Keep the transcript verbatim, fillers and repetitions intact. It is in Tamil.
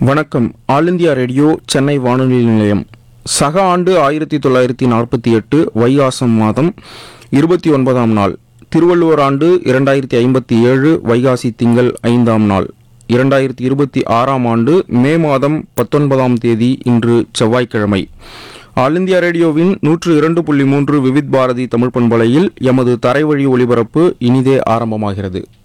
வணக்கம். ஆல் இந்தியா ரேடியோ சென்னை வானொலி நிலையம். சக ஆண்டு ஆயிரத்தி தொள்ளாயிரத்தி நாற்பத்தி எட்டு வைகாசம் மாதம் இருபத்தி ஒன்பதாம் நாள், திருவள்ளுவர் ஆண்டு இரண்டாயிரத்தி ஐம்பத்தி ஏழு வைகாசி திங்கள் ஐந்தாம் நாள், இரண்டாயிரத்தி இருபத்தி ஆறாம் ஆண்டு மே மாதம் பத்தொன்பதாம் தேதி இன்று செவ்வாய்க்கிழமை. ஆல் இந்தியா ரேடியோவின் நூற்று இரண்டு புள்ளி மூன்று விவித் பாரதி தமிழ் பண்பலையில் எமது தரைவழி ஒலிபரப்பு இனிதே ஆரம்பமாகிறது.